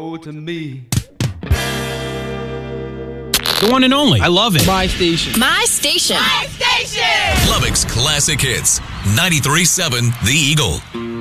to me. The one and only. I love it. My station. My station. Lubbock's Classic Hits. 93.7 The Eagle.